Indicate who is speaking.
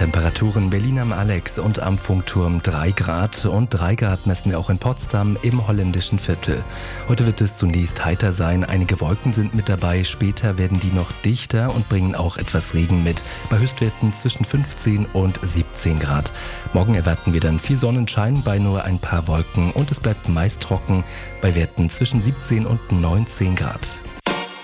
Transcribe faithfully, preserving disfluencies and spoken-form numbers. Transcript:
Speaker 1: Temperaturen Berlin am Alex und am Funkturm drei Grad und drei Grad messen wir auch in Potsdam im holländischen Viertel. Heute wird es zunächst heiter sein, einige Wolken sind mit dabei, später werden die noch dichter und bringen auch etwas Regen mit, bei Höchstwerten zwischen fünfzehn und siebzehn Grad. Morgen erwarten wir dann viel Sonnenschein bei nur ein paar Wolken und es bleibt meist trocken bei Werten zwischen siebzehn und neunzehn Grad.